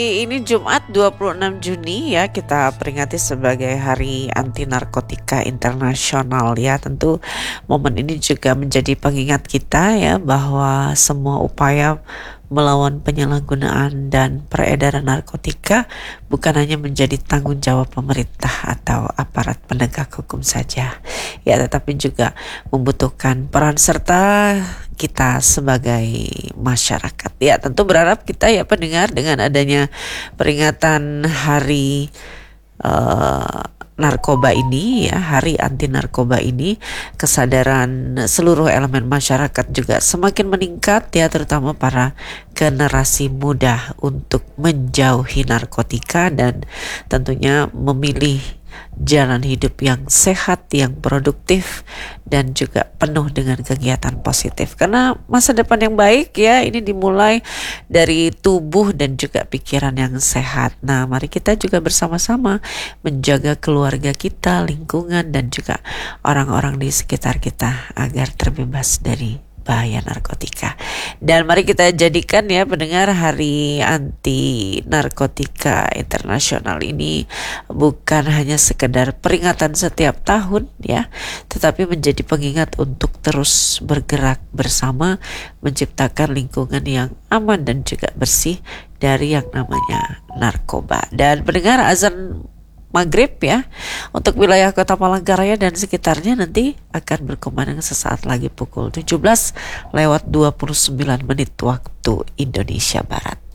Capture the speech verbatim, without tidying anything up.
Ini Jumat dua puluh enam Juni ya, kita peringati sebagai Hari Anti Narkotika Internasional ya. Tentu momen ini juga menjadi pengingat kita ya bahwa semua upaya melawan penyalahgunaan dan peredaran narkotika bukan hanya menjadi tanggung jawab pemerintah atau aparat penegak hukum saja ya, tetapi juga membutuhkan peran serta kita sebagai masyarakat ya. Tentu berharap kita ya pendengar, dengan adanya peringatan hari uh, narkoba ini ya, hari anti narkoba ini, kesadaran seluruh elemen masyarakat juga semakin meningkat ya, terutama para generasi muda untuk menjauhi narkotika dan tentunya memilih jalan hidup yang sehat, yang produktif dan juga penuh dengan kegiatan positif. Karena masa depan yang baik ya, ini dimulai dari tubuh dan juga pikiran yang sehat. Nah, mari kita juga bersama-sama menjaga keluarga kita, lingkungan dan juga orang-orang di sekitar kita agar terbebas dari bahaya narkotika. Dan mari kita jadikan ya pendengar, Hari Anti Narkotika Internasional ini bukan hanya sekedar peringatan setiap tahun ya, tetapi menjadi pengingat untuk terus bergerak bersama menciptakan lingkungan yang aman dan juga bersih dari yang namanya narkoba. Dan pendengar, azan Maghrib ya untuk wilayah Kota Palangkaraya dan sekitarnya nanti akan berkumandang sesaat lagi pukul tujuh belas lewat dua puluh sembilan menit waktu Indonesia Barat.